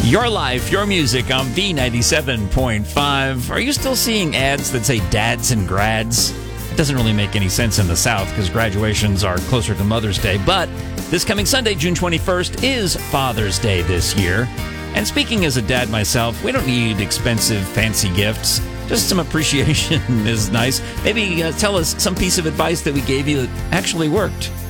Your life, your music on B97.5. Are you still seeing ads that say dads and grads? It doesn't really make any sense in the South because graduations are closer to Mother's Day. But this coming Sunday, June 21st, is Father's Day this year. And speaking as a dad myself, we don't need expensive, fancy gifts. Just some appreciation is nice. Maybe tell us some piece of advice that we gave you that actually worked.